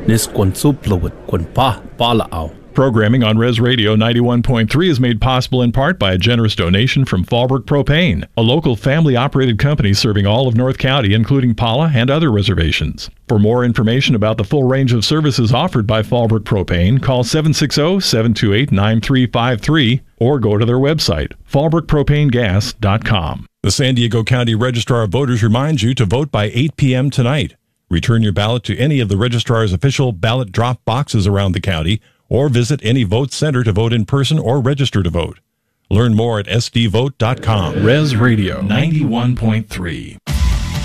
Nis kwan suplawit kwan pa laaw. Programming on Res Radio 91.3 is made possible in part by a generous donation from Fallbrook Propane, a local family-operated company serving all of North County, including Pala and other reservations. For more information about the full range of services offered by Fallbrook Propane, call 760-728-9353 or go to their website, fallbrookpropanegas.com. The San Diego County Registrar of Voters reminds you to vote by 8 p.m. tonight. Return your ballot to any of the registrar's official ballot drop boxes around the county, or visit any vote center to vote in person or register to vote. Learn more at sdvote.com. Res Radio 91.3.